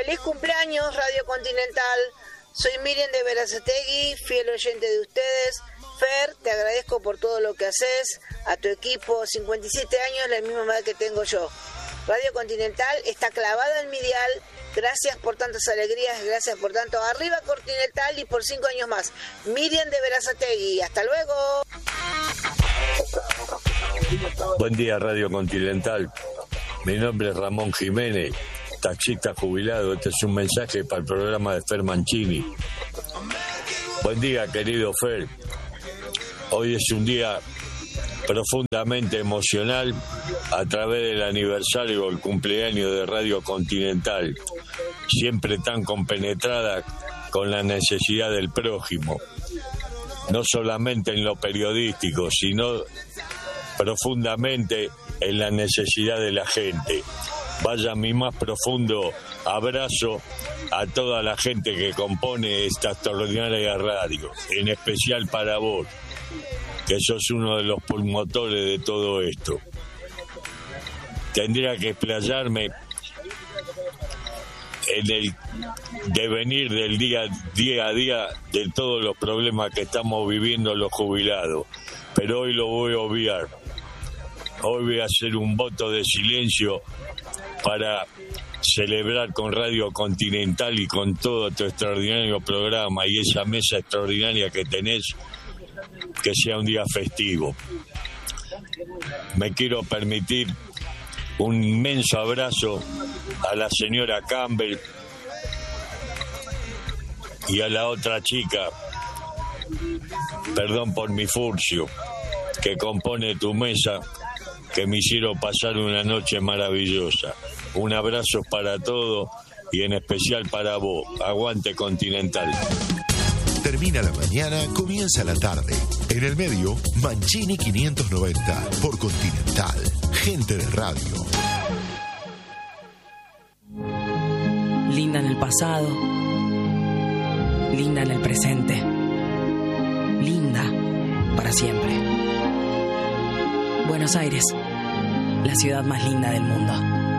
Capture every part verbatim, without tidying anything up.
Feliz cumpleaños, Radio Continental. Soy Miriam de Berazategui, fiel oyente de ustedes. Fer, te agradezco por todo lo que haces. A tu equipo, cincuenta y siete años, la misma edad que tengo yo. Radio Continental está clavada en mi dial. Gracias por tantas alegrías, gracias por tanto. Arriba Continental y por cinco años más. Miriam de Berazategui, hasta luego. Buen día, Radio Continental. Mi nombre es Ramón Jiménez, taxista jubilado. Este es un mensaje para el programa de Fer Mancini. Buen día, querido Fer. Hoy es un día profundamente emocional a través del aniversario o el cumpleaños de Radio Continental, siempre tan compenetrada con la necesidad del prójimo, no solamente en lo periodístico, sino profundamente en la necesidad de la gente. Vaya mi más profundo abrazo a toda la gente que compone esta extraordinaria radio, en especial para vos, que sos uno de los pulmotores de todo esto. Tendría que explayarme en el devenir del día, día a día de todos los problemas que estamos viviendo los jubilados, pero hoy lo voy a obviar. Hoy voy a hacer un voto de silencio para celebrar con Radio Continental y con todo tu extraordinario programa y esa mesa extraordinaria que tenés, que sea un día festivo. Me quiero permitir un inmenso abrazo a la señora Campbell y a la otra chica, perdón por mi furcio, que compone tu mesa, que me hicieron pasar una noche maravillosa. Un abrazo para todos y en especial para vos. Aguante Continental. Termina la mañana, comienza la tarde. En el medio, Mancini quinientos noventa por Continental. Gente de radio. Linda en el pasado. Linda en el presente. Linda para siempre. Buenos Aires, la ciudad más linda del mundo.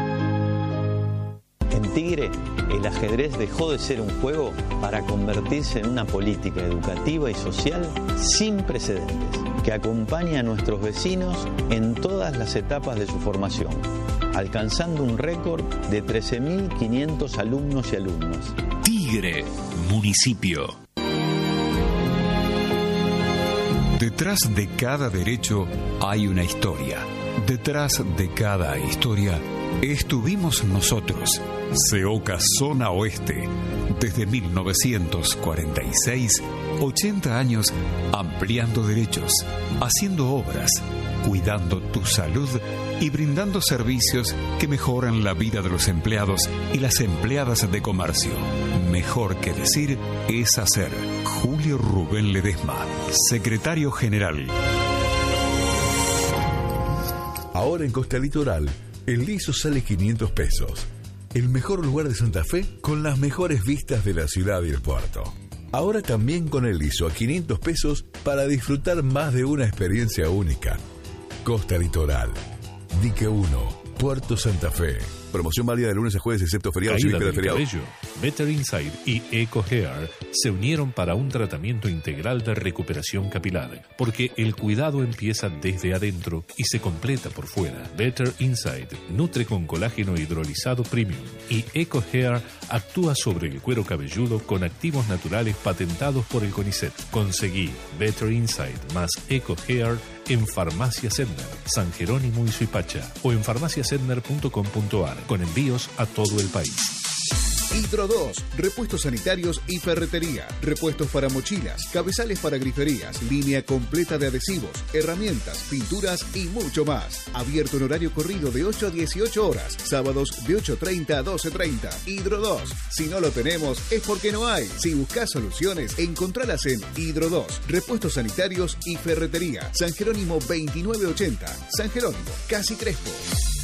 En Tigre, el ajedrez dejó de ser un juego para convertirse en una política educativa y social sin precedentes, que acompaña a nuestros vecinos en todas las etapas de su formación, alcanzando un récord de trece mil quinientos alumnos y alumnas. Tigre, municipio. Detrás de cada derecho hay una historia. Detrás de cada historia estuvimos nosotros. Seoca Zona Oeste. Desde mil novecientos cuarenta y seis, ochenta años ampliando derechos, haciendo obras, cuidando tu salud y brindando servicios que mejoran la vida de los empleados y las empleadas de comercio. Mejor que decir es hacer. Julio Rubén Ledesma, secretario general. Ahora en Costa Litoral, el liso sale quinientos pesos. El mejor lugar de Santa Fe con las mejores vistas de la ciudad y el puerto. Ahora también con el liso a quinientos pesos para disfrutar más de una experiencia única. Costa Litoral, Dique uno, Puerto Santa Fe. Promoción válida de lunes a jueves excepto feriados y víspera de feriado. Cabello. Better Inside y Eco Hair se unieron para un tratamiento integral de recuperación capilar, porque el cuidado empieza desde adentro y se completa por fuera. Better Inside nutre con colágeno hidrolizado premium y Eco Hair actúa sobre el cuero cabelludo con activos naturales patentados por el CONICET. Conseguí Better Inside más Eco Hair en Farmacia Sedner, San Jerónimo y Suipacha o en farmacia sedner punto com punto a r con envíos a todo el país. Hidro dos, repuestos sanitarios y ferretería, repuestos para mochilas, cabezales para griferías, línea completa de adhesivos, herramientas, pinturas y mucho más. Abierto en horario corrido de ocho a dieciocho horas, sábados de ocho treinta a doce treinta. Hidro dos, si no lo tenemos es porque no hay. Si buscas soluciones, encontralas en Hidro dos, repuestos sanitarios y ferretería. San Jerónimo veintinueve ochenta, San Jerónimo, Casi Crespo.